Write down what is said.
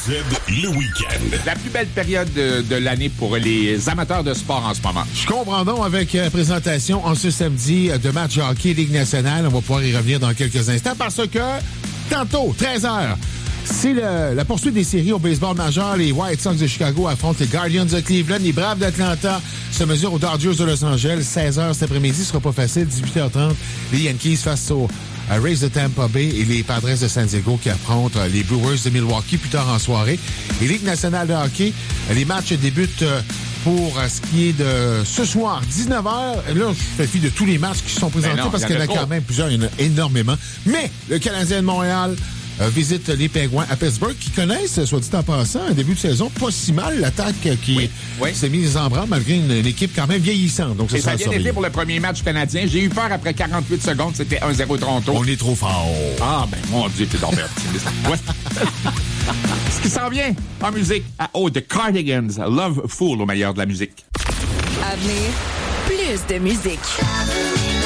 le week-end. La plus belle période de l'année pour les amateurs de sport en ce moment. Je comprends donc avec présentation en ce samedi de match de hockey Ligue nationale. On va pouvoir y revenir dans quelques instants parce que tantôt, 13h, c'est la poursuite des séries au baseball majeur. Les White Sox de Chicago affrontent les Guardians de Cleveland. Les Braves d'Atlanta se mesurent aux Dodgers de Los Angeles. 16h cet après-midi, ce sera pas facile. 18h30, les Yankees face aux Rays de Tampa Bay et les Padres de San Diego qui affrontent les Brewers de Milwaukee plus tard en soirée. Et Ligue nationale de hockey, les matchs débutent pour ce qui est de ce soir, 19h. Là, je fais fi de tous les matchs qui sont présentés parce qu'il y en a quand même plusieurs, il y en a énormément. Mais le Canadien de Montréal visite les Pingouins à Pittsburgh qui connaissent, soit dit en passant, un début de saison pas si mal. L'attaque qui s'est mise en branle malgré une équipe quand même vieillissante. Donc, ça a bien été pour le premier match canadien. J'ai eu peur après 48 secondes. C'était 1-0 Toronto. On est trop fort. Ah, ben mon Dieu, t'es tombé optimiste. Ce qui s'en vient en musique. The Cardigans. Love Fool au meilleur de la musique. À venir, plus de musique.